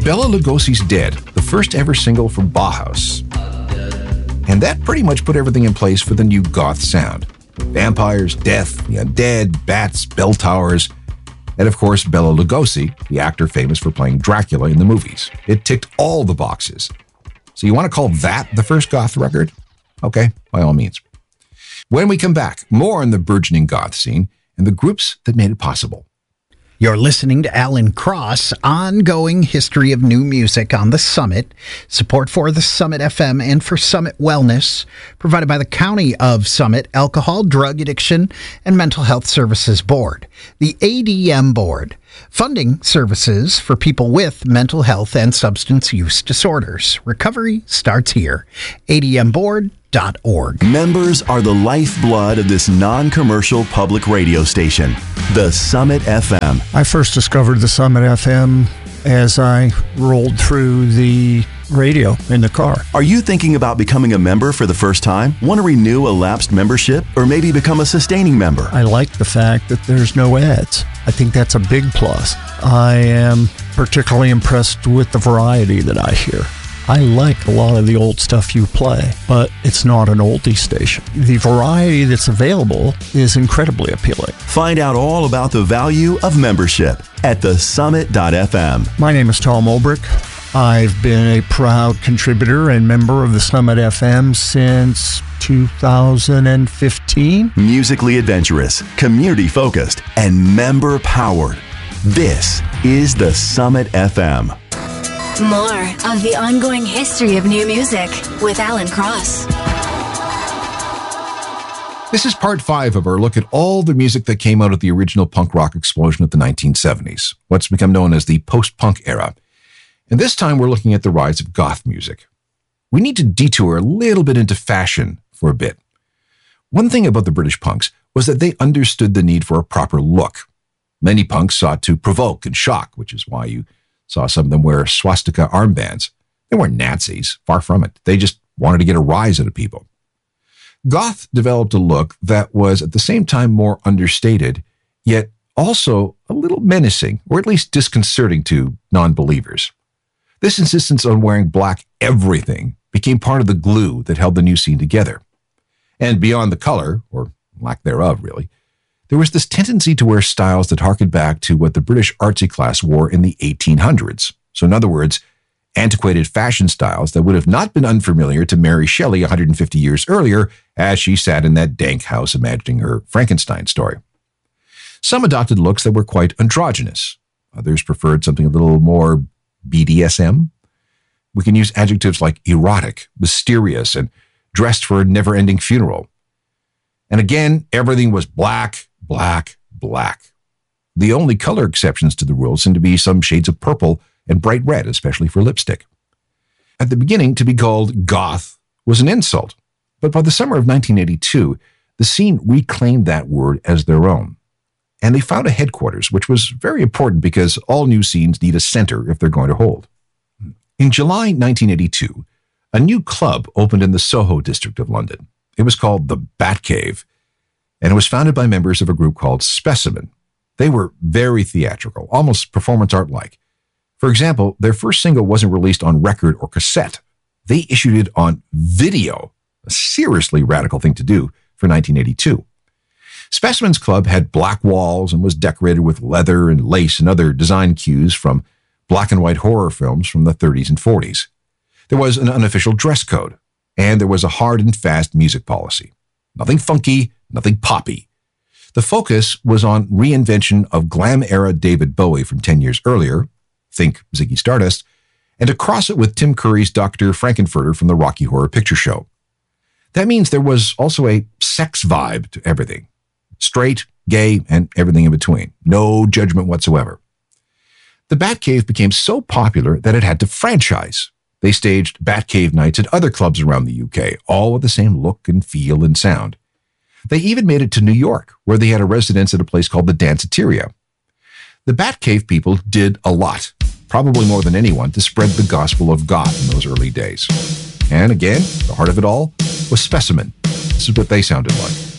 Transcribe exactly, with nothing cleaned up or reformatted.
Bela Lugosi's Dead, the first ever single from Bauhaus. And that pretty much put everything in place for the new goth sound. Vampires, death, the undead, bats, bell towers, and of course Bela Lugosi, the actor famous for playing Dracula in the movies. It ticked all the boxes. So you want to call that the first goth record? Okay, by all means. When we come back, more on the burgeoning goth scene and the groups that made it possible. You're listening to Alan Cross, Ongoing History of New Music on the Summit. Support for the Summit F M and for Summit Wellness, provided by the County of Summit Alcohol, Drug Addiction, and Mental Health Services Board, the A D M Board, funding services for people with mental health and substance use disorders. Recovery starts here. A D M board dot org. Members are the lifeblood of this non-commercial public radio station, the Summit F M. I first discovered the Summit F M as I rolled through the radio in the car. Are you thinking about becoming a member for the first time? Want to renew a lapsed membership or maybe become a sustaining member? I like the fact that there's no ads. I think that's a big plus. I am particularly impressed with the variety that I hear. I like a lot of the old stuff you play, but it's not an oldie station. The variety that's available is incredibly appealing. Find out all about the value of membership at the summit dot f m. My name is Tom Olbrich. I've been a proud contributor and member of the Summit F M since two thousand fifteen. Musically adventurous, community-focused, and member-powered. This is the Summit F M. More of the ongoing history of new music with Alan Cross. This is part five of our look at all the music that came out of the original punk rock explosion of the nineteen seventies, what's become known as the post-punk era. And this time we're looking at the rise of goth music. We need to detour a little bit into fashion for a bit. One thing about the British punks was that they understood the need for a proper look. Many punks sought to provoke and shock, which is why you saw some of them wear swastika armbands. They weren't Nazis, far from it. They just wanted to get a rise out of people. Goth developed a look that was at the same time more understated, yet also a little menacing, or at least disconcerting to non-believers. This insistence on wearing black everything became part of the glue that held the new scene together. And beyond the color, or lack thereof really, there was this tendency to wear styles that harkened back to what the British artsy class wore in the eighteen hundreds. So in other words, antiquated fashion styles that would have not been unfamiliar to Mary Shelley one hundred fifty years earlier as she sat in that dank house imagining her Frankenstein story. Some adopted looks that were quite androgynous. Others preferred something a little more B D S M. We can use adjectives like erotic, mysterious, and dressed for a never-ending funeral. And again, everything was black, black, black. The only color exceptions to the rule seemed to be some shades of purple and bright red, especially for lipstick. At the beginning, to be called goth was an insult, but by the summer of nineteen eighty-two, the scene reclaimed that word as their own. And they found a headquarters, which was very important because all new scenes need a center if they're going to hold. In July nineteen eighty-two, a new club opened in the Soho district of London. It was called the Batcave, and it was founded by members of a group called Specimen. They were very theatrical, almost performance art-like. For example, their first single wasn't released on record or cassette. They issued it on video, a seriously radical thing to do for nineteen eighty-two. Specimen's Club had black walls and was decorated with leather and lace and other design cues from black and white horror films from the thirties and forties. There was an unofficial dress code, and there was a hard and fast music policy. Nothing funky, nothing poppy. The focus was on reinvention of glam-era David Bowie from ten years earlier, think Ziggy Stardust, and to cross it with Tim Curry's Doctor Frankenfurter from the Rocky Horror Picture Show. That means there was also a sex vibe to everything. Straight, gay, and everything in between. No judgment whatsoever. The Batcave became so popular that it had to franchise. They staged Batcave nights at other clubs around the U K, all with the same look and feel and sound. They even made it to New York, where they had a residence at a place called the Danceteria. The Batcave people did a lot, probably more than anyone, to spread the gospel of goth in those early days. And again, the heart of it all was Specimen. This is what they sounded like.